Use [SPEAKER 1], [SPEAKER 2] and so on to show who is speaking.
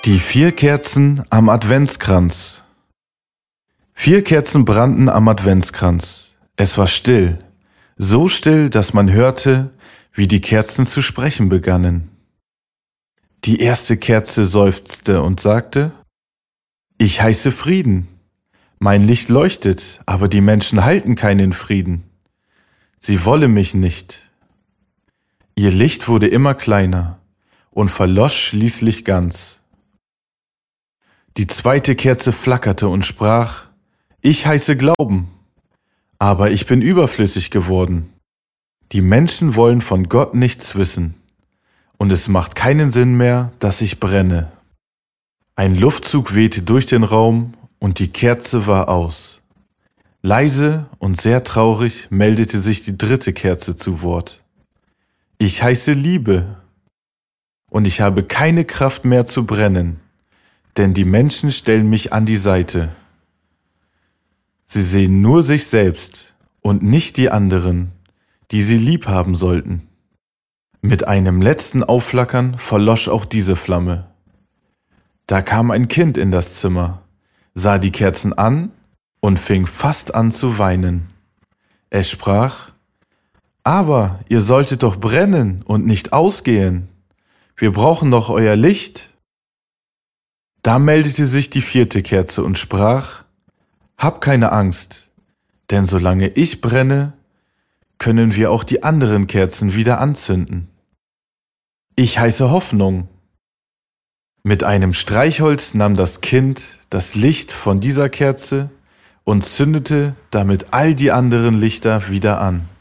[SPEAKER 1] Die 4 Kerzen am Adventskranz. 4 Kerzen brannten am Adventskranz. Es war still, so still, dass man hörte, wie die Kerzen zu sprechen begannen. Die erste Kerze seufzte und sagte: Ich heiße Frieden. Mein Licht leuchtet, aber die Menschen halten keinen Frieden. Sie wollen mich nicht. Ihr Licht wurde immer kleiner und verlosch schließlich ganz. Die zweite Kerze flackerte und sprach: Ich heiße Glauben, aber ich bin überflüssig geworden. Die Menschen wollen von Gott nichts wissen, und es macht keinen Sinn mehr, dass ich brenne. Ein Luftzug wehte durch den Raum und die Kerze war aus. Leise und sehr traurig meldete sich die dritte Kerze zu Wort. Ich heiße Liebe, und ich habe keine Kraft mehr zu brennen, denn die Menschen stellen mich an die Seite. Sie sehen nur sich selbst und nicht die anderen, die sie lieb haben sollten. Mit einem letzten Aufflackern verlosch auch diese Flamme. Da kam ein Kind in das Zimmer, sah die Kerzen an und fing fast an zu weinen. Es sprach: Aber ihr solltet doch brennen und nicht ausgehen. Wir brauchen doch euer Licht. Da meldete sich die vierte Kerze und sprach: Hab keine Angst, denn solange ich brenne, können wir auch die anderen Kerzen wieder anzünden. Ich heiße Hoffnung. Mit einem Streichholz nahm das Kind das Licht von dieser Kerze und zündete damit all die anderen Lichter wieder an.